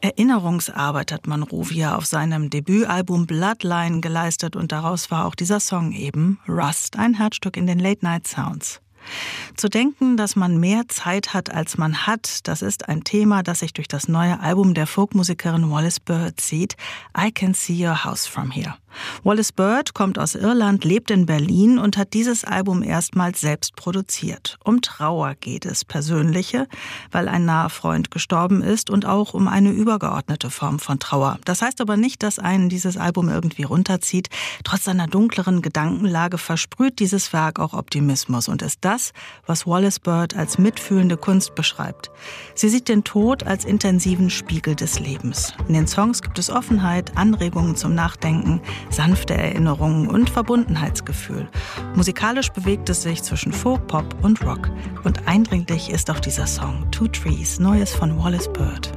Erinnerungsarbeit hat Monrovia auf seinem Debütalbum Bloodline geleistet und daraus war auch dieser Song eben Rust, ein Herzstück in den Late-Night-Sounds. Zu denken, dass man mehr Zeit hat, als man hat, das ist ein Thema, das sich durch das neue Album der Folkmusikerin Wallis Bird zieht, I Can See Your House From Here. Wallis Bird kommt aus Irland, lebt in Berlin und hat dieses Album erstmals selbst produziert. Um Trauer geht es, persönliche, weil ein naher Freund gestorben ist und auch um eine übergeordnete Form von Trauer. Das heißt aber nicht, dass einen dieses Album irgendwie runterzieht. Trotz seiner dunkleren Gedankenlage versprüht dieses Werk auch Optimismus und ist das, was Wallis Bird als mitfühlende Kunst beschreibt. Sie sieht den Tod als intensiven Spiegel des Lebens. In den Songs gibt es Offenheit, Anregungen zum Nachdenken, sanfte Erinnerungen und Verbundenheitsgefühl. Musikalisch bewegt es sich zwischen Folk, Pop und Rock. Und eindringlich ist auch dieser Song Two Trees, Neues von Wallis Bird.